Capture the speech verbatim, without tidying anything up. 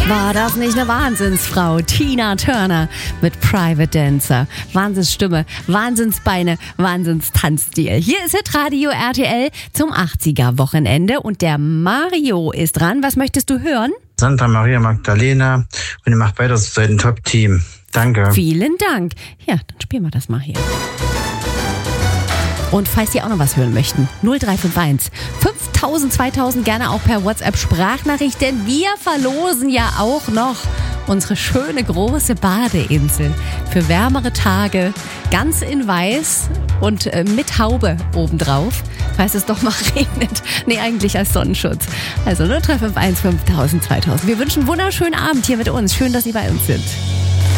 War das nicht eine Wahnsinnsfrau? Tina Turner mit Private Dancer. Wahnsinnsstimme, Wahnsinnsbeine, Wahnsinnstanzstil. Hier ist Hitradio R T L zum achtziger-Wochenende und der Mario ist dran. Was möchtest du hören? Santa Maria Magdalena und ihr macht weiter zu einem Top-Team. Danke. Vielen Dank. Ja, dann spielen wir das mal hier. Und falls Sie auch noch was hören möchten, null drei fünf eins fünftausend, zweitausend gerne auch per WhatsApp-Sprachnachricht, denn wir verlosen ja auch noch unsere schöne große Badeinsel für wärmere Tage, ganz in weiß und äh, mit Haube obendrauf, falls es doch mal regnet. Nee, eigentlich als Sonnenschutz. Also null drei fünf eins fünftausend, zweitausend. Wir wünschen einen wunderschönen Abend hier mit uns. Schön, dass Sie bei uns sind.